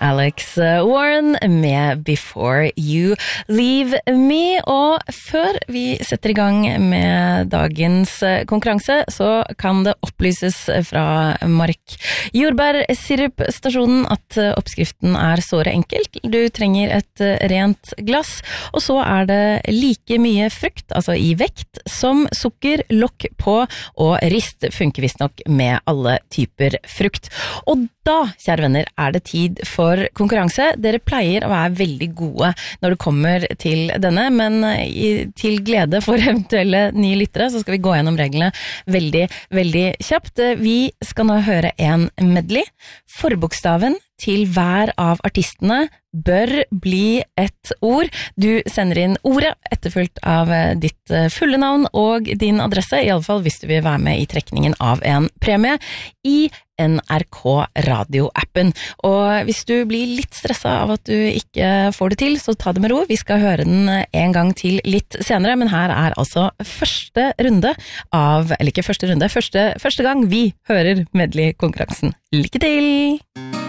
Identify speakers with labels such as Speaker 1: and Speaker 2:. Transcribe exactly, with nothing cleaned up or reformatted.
Speaker 1: Alex Warren med Before You Leave Me. Og før vi setter i gang med dagens konkurranse, så kan det opplyses fra Mark Jordbær-sirup-stasjonen at oppskriften er såre enkelt. Du trenger et rent glass, og så er det like mye frukt, altså i vekt, som sukker, lokk på, og rist funker visst nok med alle typer frukt. Og da, kjære venner, er det tid for konkurranse. Dere pleier å være veldig gode når det kommer til denne, men i, til glede for eventuelle nye lyttere, så skal vi gå gjennom reglene veldig, veldig kjapt. Vi skal nå høre en medley. Forbokstaven til hver av artistene bør bli et ord. Du sender inn ordet etterfulgt av ditt fulle navn og din adresse, i alle fall hvis du vil være med i trekningen av en premie i N R K radio-appen. Og hvis du blir litt stresset av at du ikke får det til, så ta det med ro. Vi skal høre den en gang til litt senere, men her er altså første runde av, eller ikke første runde, første, første gang vi hører medley-konkurransen. Lykke til!